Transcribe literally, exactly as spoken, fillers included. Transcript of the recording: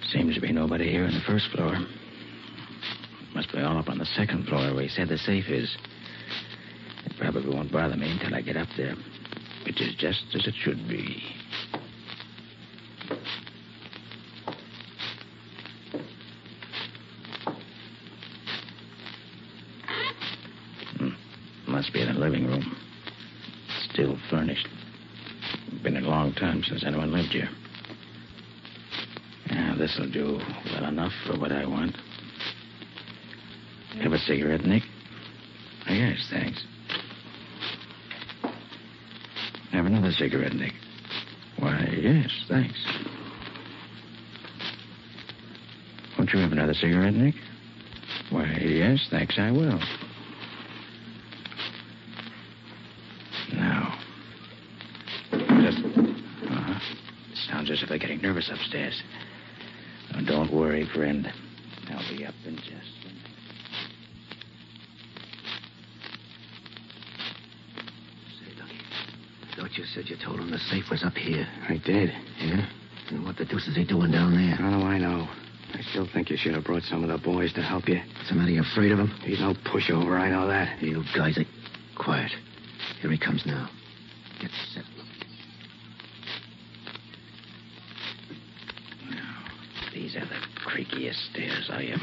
Seems to be nobody here on the first floor. Must be all up on the second floor where he said the safe is. It probably won't bother me until I get up there, which is just as it should be. Hmm. Must be in the living room. Still furnished. Been a long time since anyone lived here. Yeah, this'll do well enough for what I want. Have a cigarette, Nick? Oh, yes, thanks. Have another cigarette, Nick? Why, yes, thanks. Won't you have another cigarette, Nick? Why, yes, thanks, I will. Now. Just... Uh-huh. Sounds as if they're getting nervous upstairs. Oh, don't worry, friend. I'll be up in just a minute. Say, Lucky, I thought you said you told him the safe was up here. I did. Yeah? And what the deuce is he doing down there? How do I know? I still think you should have brought some of the boys to help you. What's the matter? You afraid of him? He's no pushover, I know that. You guys are quiet. Here he comes now. Get set, Lucky. Now, these are the creakiest stairs I ever